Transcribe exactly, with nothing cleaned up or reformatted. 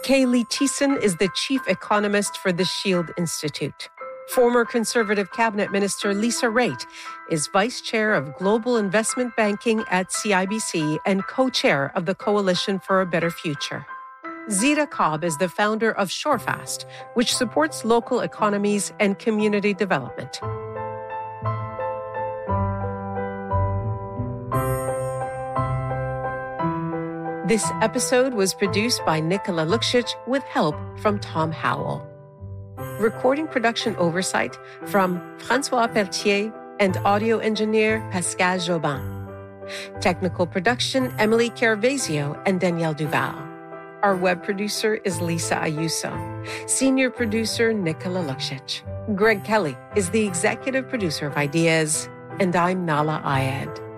Kaylee Thiessen is the chief economist for the Shield Institute. Former Conservative Cabinet Minister Lisa Raitt is vice chair of global investment banking at C I B C and co-chair of the Coalition for a Better Future. Zita Cobb is the founder of Shorefast, which supports local economies and community development. This episode was produced by Nicola Luksic with help from Tom Howell. Recording production oversight from François Pelletier and audio engineer Pascal Jobin. Technical production Emily Carvazio and Danielle Duval. Our web producer is Lisa Ayuso. Senior producer Nicola Luksic. Greg Kelly is the executive producer of Ideas, and I'm Nala Ayed.